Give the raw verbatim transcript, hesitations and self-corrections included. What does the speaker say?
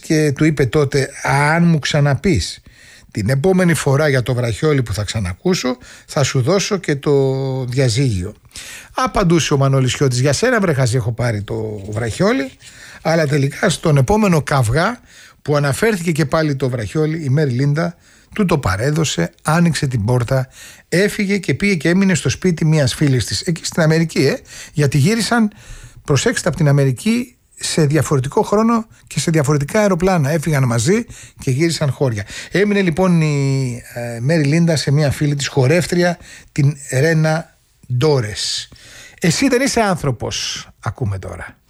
και του είπε τότε: αν μου ξαναπείς την επόμενη φορά για το βραχιόλι που θα ξανακούσω, θα σου δώσω και το διαζύγιο. Απαντούσε ο Μανολισιώτης: για σένα βρε χαζί έχω πάρει το βραχιόλι. Αλλά τελικά στον επόμενο καυγά που αναφέρθηκε και πάλι το βραχιόλι, η Μέρι Λίντα του το παρέδωσε, άνοιξε την πόρτα, έφυγε και πήγε και έμεινε στο σπίτι μιας φίλης της εκεί στην Αμερική, ε, γιατί γύρισαν, προσέξτε, από την Αμερική σε διαφορετικό χρόνο και σε διαφορετικά αεροπλάνα. Έφυγαν μαζί και γύρισαν χώρια. Έμεινε λοιπόν η ε, Μέρι Λίντα σε μια φίλη της χορεύτρια, την Ρένα Ντόρες. Εσύ δεν είσαι άνθρωπος, ακούμε τώρα.